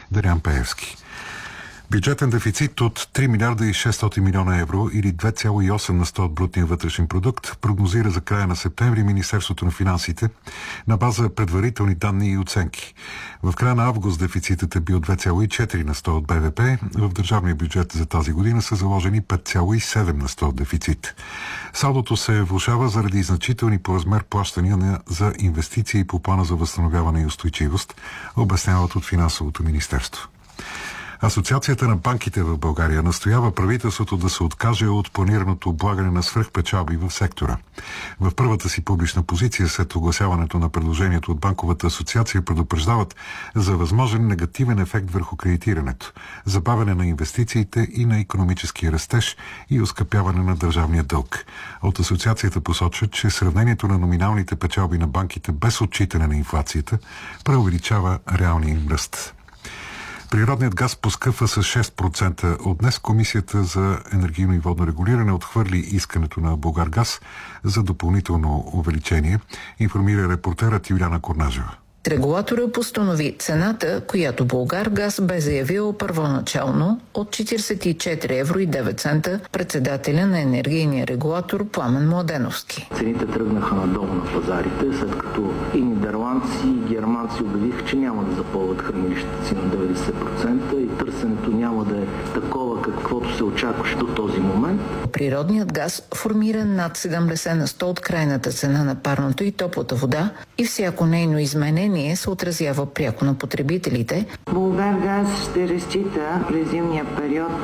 Делян Пеевски. Бюджетен дефицит от 3 милиарда и 600 милиона евро или 2,8 на 100 от брутния вътрешен продукт прогнозира за края на септември Министерството на финансите на база предварителни данни и оценки. В края на август дефицитът е бил 2,4 на 100 от БВП. В държавния бюджет за тази година са заложени 5,7 на 100 от дефицит. Салдото се влошава заради значителни по размер плащания за инвестиции по плана за възстановяване и устойчивост, обясняват от Финансовото министерство. Асоциацията на банките в България настоява правителството да се откаже от планираното облагане на свръхпечалби в сектора. В първата си публична позиция след огласяването на предложението от Банковата асоциация предупреждават за възможен негативен ефект върху кредитирането, забавяне на инвестициите и на икономическия растеж и оскъпяване на държавния дълг. От асоциацията посочват, че сравнението на номиналните печалби на банките без отчитане на инфлацията преувеличава реалния им ръст. Природният газ поскъпва с 6%. От днес Комисията за енергийно и водно регулиране отхвърли искането на Булгаргаз за допълнително увеличение, информира репортерът Юлиана Корнажева. Регулаторът постанови цената, която Булгаргаз бе заявил първоначално от 44 евро и 9 цента председателя на енергийния регулатор Пламен Младеновски. Цените тръгнаха надолу на пазарите, след като и нидерландци, и германци обявиха, че няма да запълват хранилищата си на 90% и търсенето няма да е такова, каквото се очакваше до този момент. Природният газ формира над 70 на 100 от крайната цена на парното и топлата вода и всяко нейно изменение се отразява пряко на потребителите. Булгаргаз ще разчита през зимния период